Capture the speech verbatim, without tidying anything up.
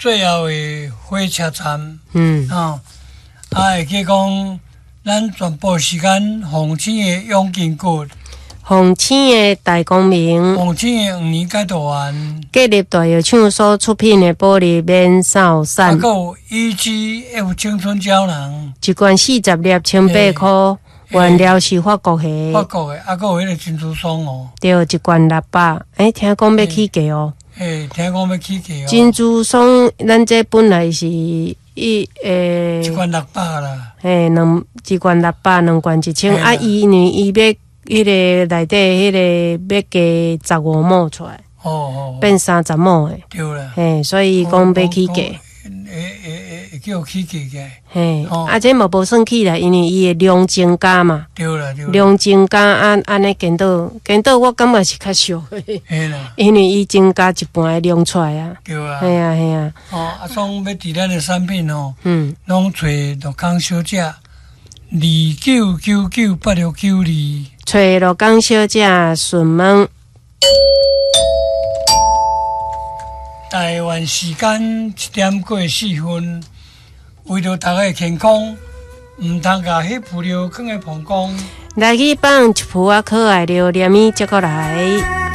最后的火车站， 嗯， 哦，啊，会记讲咱全部时间奉请的永金阁， 奉请的大光明， 奉请的黄年解答完， 建立大药厂所出品的玻璃免扫啊， 伞， 还有 E G F 青春胶囊， 一罐四十粒，千八块，原料是法国法的， 国的，啊，还有迄个珍珠霜哦， 对，一罐六百，诶，听讲要起价哦。 诶，听讲要起价哦， 珍珠霜，咱这本来是一诶， 一罐六百啦， 嘿，两一罐六百，两罐一千。 嘿啦啊，伊呢，伊要迄个内底迄个要加十五毛出来， 哦哦， 变三十毛诶。 对啦， 嘿，所以讲要起价， 会会会叫起价个， 嘿， 哦啊，这嘛无算起来，因为伊的量增加嘛， 对啦对啦， 量增加，安安尼见到见到，我感觉是较俗诶， 嘿啦， 因为伊增加一半的量出来啊。 对啊， 嘿啊嘿啊， 哦，啊，总要伫咱的产品哦， 嗯， 拢找陆康小姐二九九九八六九二。 找罗江小姐询问。 台湾时间一点过四分，为着大家的健康，毋通甲迄副料放在膀胱。 来去放一壶啊可爱料，连米接过来。